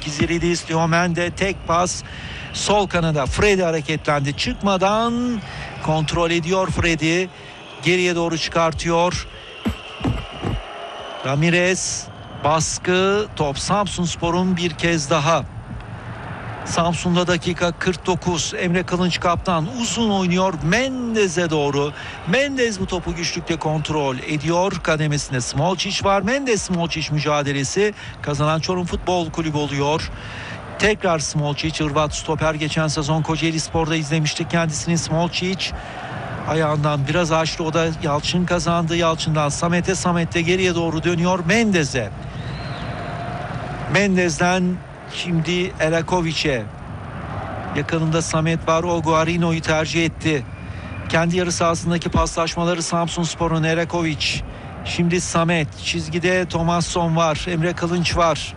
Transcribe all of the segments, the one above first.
Kiziridis, Diomende tek pas sol kanada. Freddy hareketlendi. Çıkmadan kontrol ediyor Freddy. Geriye doğru çıkartıyor. Ramirez baskı. Top Samsunspor'un bir kez daha. Samsun'da dakika 49. Emre Kılınç kaptan uzun oynuyor Mendez'e doğru. Mendez bu topu güçlükle kontrol ediyor. Kademesinde Smolcic var. Mendez-Smolcic mücadelesi kazanan Çorum Futbol Kulübü oluyor. Tekrar Smolcic, Hırvat stoper, geçen sezon Kocaeli Spor'da izlemiştik kendisini. Smolcic ayağından biraz açtı, o da Yalçın kazandı. Yalçın'dan Samet'e, Samet de geriye doğru dönüyor Mendez'e. Mendez'den şimdi Erakovic'e. Yakınında Samet var. O Guarino'yu tercih etti. Kendi yarı sahasındaki paslaşmaları Samsunspor'un. Erakovic. Şimdi Samet. Çizgide Tomasson var. Emre Kılınç var.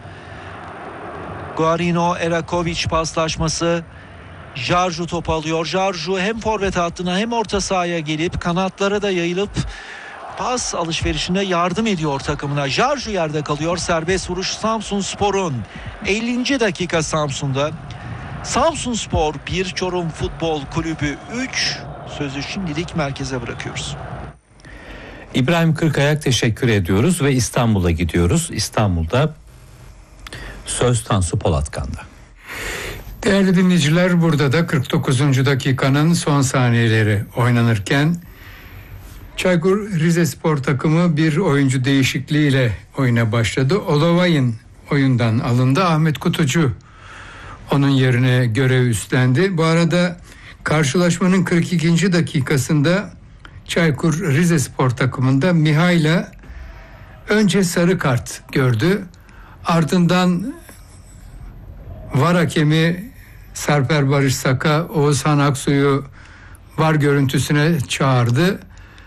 Guarino, Erakovic paslaşması. Jarju top alıyor. Jarju hem forvet hattına hem orta sahaya gelip kanatlara da yayılıp pas alışverişinde yardım ediyor takımına. Jarju yerde kalıyor. Serbest vuruş Samsunspor'un. 50. dakika Samsun'da. Samsunspor 1, Çorum Futbol Kulübü 3. Sözü şimdilik merkeze bırakıyoruz. İbrahim Kırkayak teşekkür ediyoruz ve İstanbul'a gidiyoruz. İstanbul'da söz Tansu Polatkan'da. Değerli dinleyiciler, burada da 49. dakikanın son saniyeleri oynanırken Çaykur Rizespor takımı bir oyuncu değişikliğiyle oyuna başladı. Olovay'ın oyundan alındı. Ahmet Kutucu onun yerine görev üstlendi. Bu arada karşılaşmanın 42. dakikasında Çaykur Rizespor takımında Mihail'a önce sarı kart gördü. Ardından VAR hakemi Sarper Barış Saka Oğuzhan Aksu'yu VAR görüntüsüne çağırdı.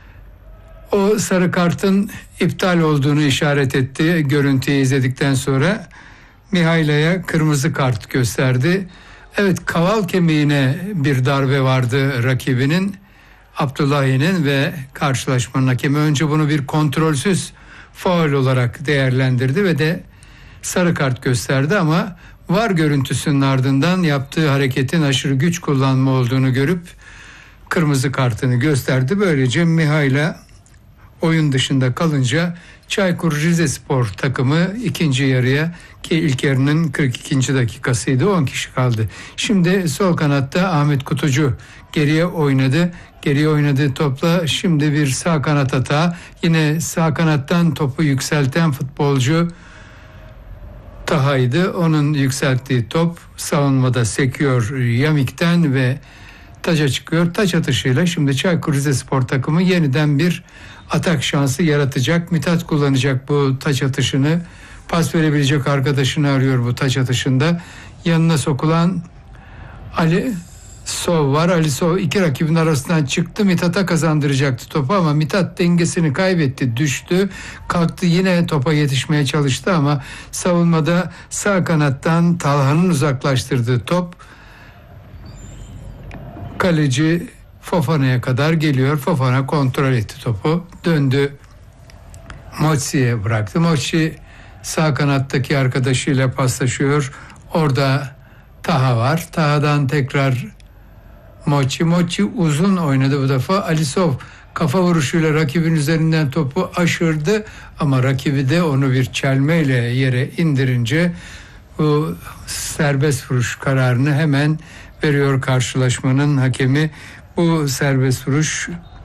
O sarı kartın iptal olduğunu işaret etti. Görüntüyü izledikten sonra Mihaila'ya kırmızı kart gösterdi. Evet, kaval kemiğine bir darbe vardı rakibinin, Abdullahi'nin, ve karşılaşmanın hakemi önce bunu bir kontrolsüz faul olarak değerlendirdi ve de sarı kart gösterdi, ama VAR görüntüsünün ardından yaptığı hareketin aşırı güç kullanma olduğunu görüp kırmızı kartını gösterdi. Böylece Mihail'a oyun dışında kalınca Çaykur Rizespor takımı ikinci yarıya, ki ilk yarının 42. dakikasıydı, 10 kişi kaldı. Şimdi sol kanatta Ahmet Kutucu geriye oynadı. Geriye oynadığı topla şimdi bir sağ kanat hata. Yine sağ kanattan topu yükselten futbolcu Taha'ydı. Onun yükselttiği top savunmada sekiyor Yamik'ten ve taça çıkıyor. Taç atışıyla şimdi Çaykur Rizespor takımı yeniden bir atak şansı yaratacak. Mithat kullanacak bu taç atışını. Pas verebilecek arkadaşını arıyor bu taç atışında. Yanına sokulan Ali Sov var. Ali Sov iki rakibin arasından çıktı. Mithat'a kazandıracaktı topu ama Mithat dengesini kaybetti. Düştü. Kalktı, yine topa yetişmeye çalıştı ama savunmada sağ kanattan Talha'nın uzaklaştırdığı top kaleci Fofana'ya kadar geliyor. Fofana kontrol etti topu. Döndü. Mochi'ye bıraktı. Mochi sağ kanattaki arkadaşıyla paslaşıyor. Orada Taha var. Taha'dan tekrar Mochi. Mochi uzun oynadı bu defa. Alisov kafa vuruşuyla rakibin üzerinden topu aşırdı ama rakibi de onu bir çelmeyle yere indirince bu serbest vuruş kararını hemen veriyor karşılaşmanın hakemi. Bu serbest vuruş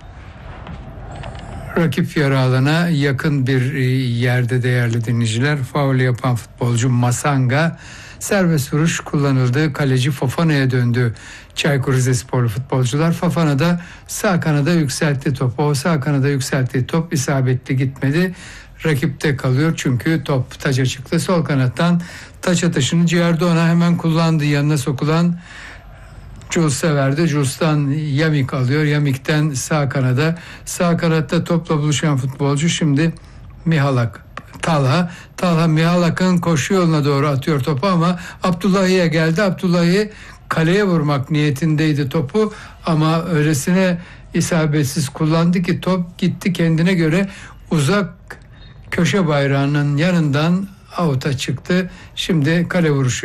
rakip yarı alana yakın bir yerde değerli dinleyiciler. Faul yapan futbolcu Masanga, serbest vuruş kullanıldı. Kaleci Fofana'ya döndü. Çaykur Rizesporlu futbolcular. Fofana da sağ kanada yükseltti topu. O sağ kanada yükselttiği top isabetli gitmedi. Rakipte kalıyor çünkü top taça çıktı. Sol kanattan taç atışını Ciardona hemen kullandı. Yanına sokulan Jules'a verdi. Jules'tan Yamik alıyor. Yamik'ten sağ kanada. Sağ kanatta topla buluşan futbolcu şimdi Mihalak. Talha Mihalak'ın koşu yoluna doğru atıyor topu ama Abdullahi'ye geldi. Abdullahi kaleye vurmak niyetindeydi topu ama öylesine isabetsiz kullandı ki top gitti kendine göre uzak köşe bayrağının yanından out'a çıktı. Şimdi kale vuruşu